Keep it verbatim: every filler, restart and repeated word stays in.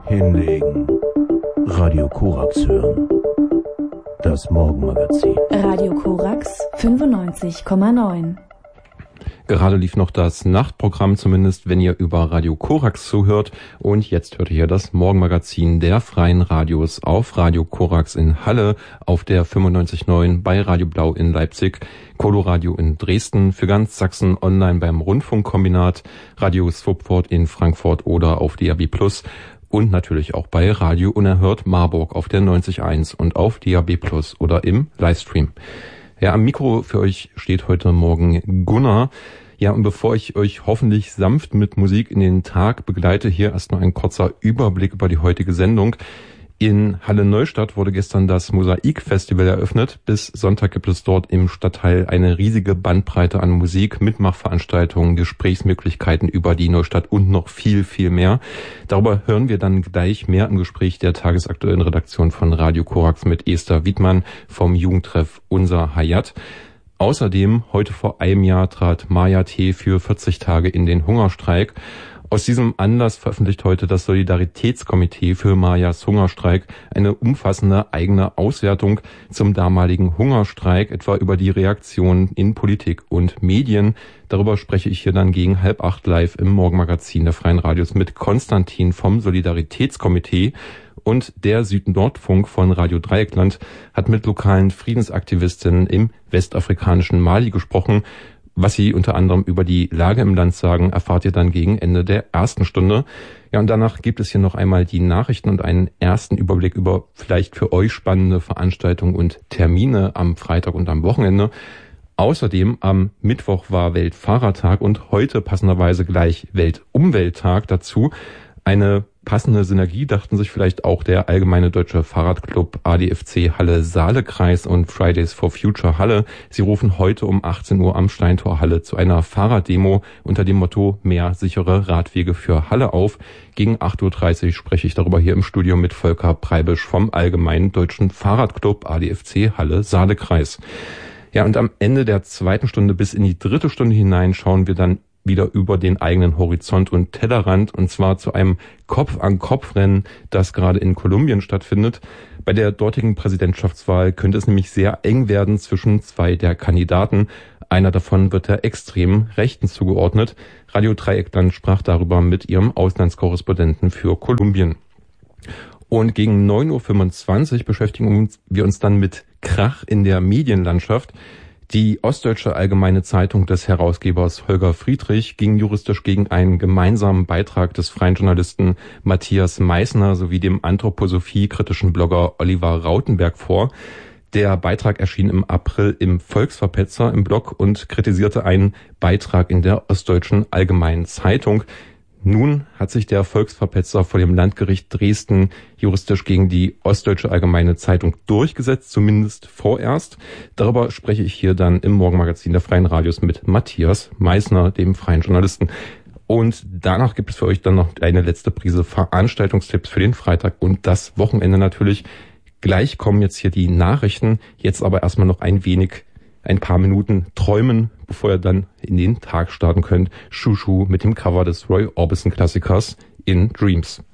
Hinlegen. Radio Korax hören. Das Morgenmagazin. Radio Korax fünfundneunzig Komma neun. Gerade lief noch das Nachtprogramm, zumindest wenn ihr über Radio Korax zuhört. Und jetzt hört ihr hier das Morgenmagazin der Freien Radios auf Radio Korax in Halle, auf der fünfundneunzig Komma neun bei Radio Blau in Leipzig, Coloradio in Dresden, für ganz Sachsen online beim Rundfunkkombinat, Radio Swupford in Frankfurt oder auf D A B Plus und natürlich auch bei Radio Unerhört Marburg auf der neunzig Komma eins und auf D A B Plus oder im Livestream. Ja, am Mikro für euch steht heute Morgen Gunnar. Ja, und bevor ich euch hoffentlich sanft mit Musik in den Tag begleite, hier erst noch ein kurzer Überblick über die heutige Sendung. In Halle-Neustadt wurde gestern das Mosaik-Festival eröffnet. Bis Sonntag gibt es dort im Stadtteil eine riesige Bandbreite an Musik, Mitmachveranstaltungen, Gesprächsmöglichkeiten über die Neustadt und noch viel, viel mehr. Darüber hören wir dann gleich mehr im Gespräch der tagesaktuellen Redaktion von Radio Korax mit Esther Wiedmann vom Jugendtreff Unser Hayat. Außerdem, heute vor einem Jahr trat Maja T. für vierzig Tage in den Hungerstreik. Aus diesem Anlass veröffentlicht heute das Solidaritätskomitee für Majas Hungerstreik eine umfassende eigene Auswertung zum damaligen Hungerstreik, etwa über die Reaktionen in Politik und Medien. Darüber spreche ich hier dann gegen halb acht live im Morgenmagazin der Freien Radios mit Konstantin vom Solidaritätskomitee. Und der Süd-Nord-Funk von Radio Dreieckland hat mit lokalen Friedensaktivistinnen im westafrikanischen Mali gesprochen. Was sie unter anderem über die Lage im Land sagen, erfahrt ihr dann gegen Ende der ersten Stunde. Ja, und danach gibt es hier noch einmal die Nachrichten und einen ersten Überblick über vielleicht für euch spannende Veranstaltungen und Termine am Freitag und am Wochenende. Außerdem am Mittwoch war Weltfahrertag und heute passenderweise gleich Weltumwelttag dazu. Eine passende Synergie dachten sich vielleicht auch der Allgemeine Deutsche Fahrradclub A D F C Halle Saale-Kreis und Fridays for Future Halle. Sie rufen heute um achtzehn Uhr am Steintor Halle zu einer Fahrraddemo unter dem Motto Mehr sichere Radwege für Halle auf. Gegen acht Uhr dreißig spreche ich darüber hier im Studio mit Volker Preibisch vom Allgemeinen Deutschen Fahrradclub A D F C Halle Saale-Kreis. Ja, und am Ende der zweiten Stunde bis in die dritte Stunde hinein schauen wir dann wieder über den eigenen Horizont und Tellerrand, und zwar zu einem Kopf-an-Kopf-Rennen, das gerade in Kolumbien stattfindet. Bei der dortigen Präsidentschaftswahl könnte es nämlich sehr eng werden zwischen zwei der Kandidaten. Einer davon wird der extremen Rechten zugeordnet. Radio Dreieckland sprach darüber mit ihrem Auslandskorrespondenten für Kolumbien. Und gegen neun Uhr fünfundzwanzig beschäftigen wir uns dann mit Krach in der Medienlandschaft. Die Ostdeutsche Allgemeine Zeitung des Herausgebers Holger Friedrich ging juristisch gegen einen gemeinsamen Beitrag des freien Journalisten Matthias Meissner sowie dem anthroposophie-kritischen Blogger Oliver Rautenberg vor. Der Beitrag erschien im April im Volksverpetzer im Blog und kritisierte einen Beitrag in der Ostdeutschen Allgemeinen Zeitung. Nun hat sich der Volksverpetzer vor dem Landgericht Dresden juristisch gegen die Ostdeutsche Allgemeine Zeitung durchgesetzt, zumindest vorerst. Darüber spreche ich hier dann im Morgenmagazin der Freien Radios mit Matthias Meissner, dem freien Journalisten. Und danach gibt es für euch dann noch eine letzte Prise Veranstaltungstipps für den Freitag und das Wochenende natürlich. Gleich kommen jetzt hier die Nachrichten, jetzt aber erstmal noch ein wenig ein paar Minuten träumen, bevor ihr dann in den Tag starten könnt. Shushu mit dem Cover des Roy Orbison Klassikers In Dreams.